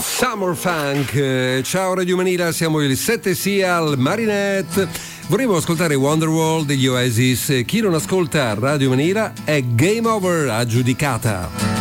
Summer Funk. Ciao Radio Manila, siamo il 7 sia al Marinette. Vorremmo ascoltare Wonderwall degli Oasis. Chi non ascolta Radio Manila è Game Over, aggiudicata.